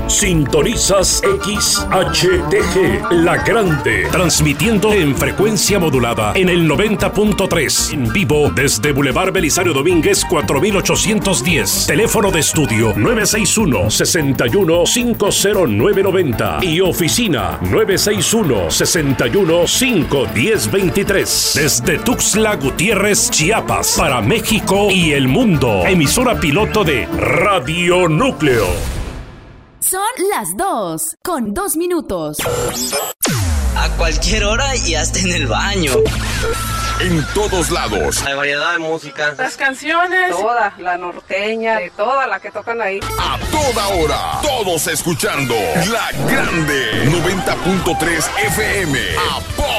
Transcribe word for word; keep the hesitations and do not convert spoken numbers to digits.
Sintonizas X H T G, La Grande, transmitiendo en frecuencia modulada en el noventa punto tres, en vivo desde Boulevard Belisario Domínguez cuatro mil ochocientos diez. Teléfono de estudio nueve seis uno, seis uno cinco cero nueve nueve cero y oficina nueve seis uno, seis uno cinco uno cero dos tres. Desde Tuxtla Gutiérrez, Chiapas, para México y el mundo. Emisora piloto de Radio Núcleo. Son las dos, con dos minutos. A cualquier hora y hasta en el baño. En todos lados. Hay variedad de música. Las canciones. Toda, la norteña, de toda la que tocan ahí. A toda hora. Todos escuchando La Grande. noventa punto tres F M. A